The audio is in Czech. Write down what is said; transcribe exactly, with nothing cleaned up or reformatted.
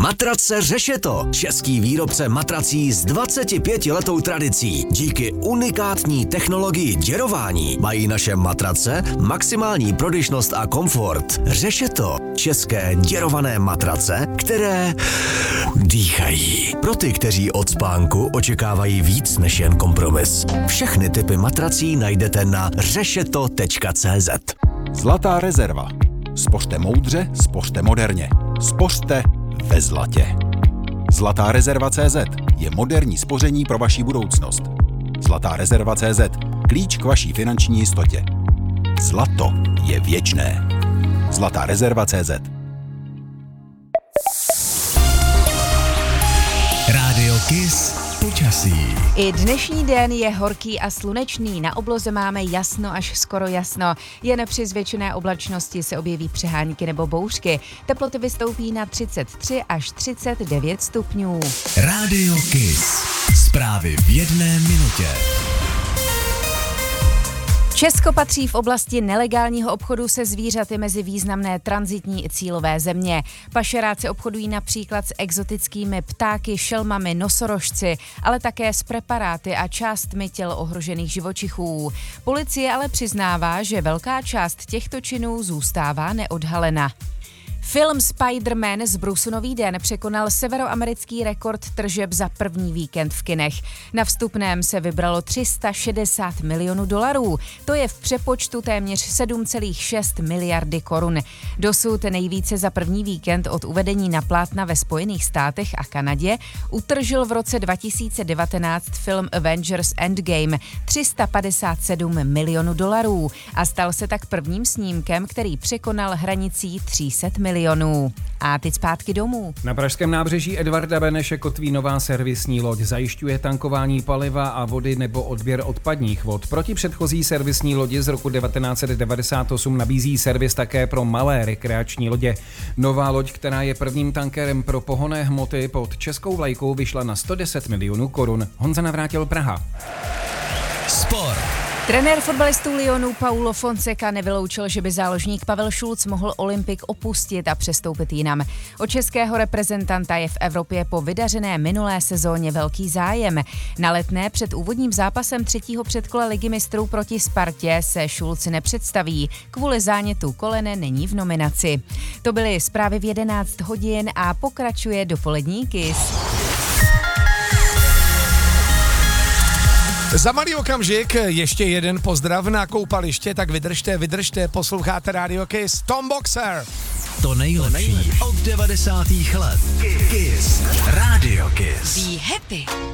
Matrace Řešeto, český výrobce matrací s dvacetipětiletou tradicí. Díky unikátní technologii děrování mají naše matrace maximální prodyšnost a komfort. Řešeto, české děrované matrace, které dýchají. Pro ty, kteří od spánku očekávají víc než jen kompromis. Všechny typy matrací najdete na řešeto tečka cé zet. Zlatá rezerva. Spořte moudře, spořte moderně. Spořte ve zlatě. Zlatá rezerva tečka cé zet je moderní spoření pro vaši budoucnost. Zlatá rezerva tečka cé zet. Klíč k vaší finanční jistotě. Zlato je věčné. Zlatá rezerva tečka cé zet. Rádio Kiss počasí. I dnešní den je horký a slunečný. Na obloze máme jasno až skoro jasno. Jen při zvětšené oblačnosti se objeví přehánky nebo bouřky. Teploty vystoupí na třicet tři až třicet devět stupňů. Rádio Kiss. Zprávy v jedné minutě. Česko patří v oblasti nelegálního obchodu se zvířaty mezi významné tranzitní i cílové země. Pašeráci obchodují například s exotickými ptáky, šelmami, nosorožci, ale také s preparáty a částmi těl ohrožených živočichů. Policie ale přiznává, že velká část těchto činů zůstává neodhalena. Film Spider-Man z Brusu Nový den překonal severoamerický rekord tržeb za první víkend v kinech. Na vstupném se vybralo tři sta šedesát milionů dolarů. To je v přepočtu téměř sedm celá šest miliardy korun. Dosud nejvíce za první víkend od uvedení na plátna ve Spojených státech a Kanadě utržil v roce dva tisíce devatenáct film Avengers Endgame tři sta padesát sedm milionů dolarů a stal se tak prvním snímkem, který překonal hranicí tři sta milionů. A teď zpátky domů. Na pražském nábřeží Edvarda Beneše kotví nová servisní loď. Zajišťuje tankování paliva a vody nebo odběr odpadních vod. Proti předchozí servisní lodi z roku devatenáct set devadesát osm nabízí servis také pro malé rekreační lodě. Nová loď, která je prvním tankerem pro pohonné hmoty pod českou vlajkou, vyšla na sto deset milionů korun. Honza Navrátil, Praha. Sport. Trenér fotbalistů Lyonu Paulo Fonseca nevyloučil, že by záložník Pavel Šulc mohl Olympik opustit a přestoupit jinam. O českého reprezentanta je v Evropě po vydařené minulé sezóně velký zájem. Na Letné před úvodním zápasem třetího předkola Ligy mistrů proti Spartě se Šulc nepředstaví. Kvůli zánětu kolene není v nominaci. To byly zprávy v jedenáct hodin a pokračuje dopolední Kiss. Za malý okamžik ještě jeden pozdrav na koupaliště, tak vydržte, vydržte, posloucháte Radio Kiss. Tom Boxer. To nejlepší od devadesátých let. Kiss. Radio Kiss. Be happy.